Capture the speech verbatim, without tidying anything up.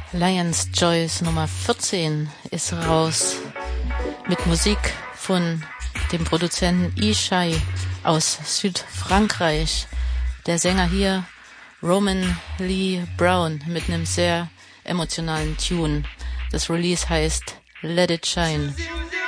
Lions Choice Nummer vierzehn ist raus mit Musik von dem Produzenten Ishai aus Südfrankreich. Der Sänger hier Roman Lee Brown mit einem sehr emotionalen Tune. Das Release heißt Let It Shine.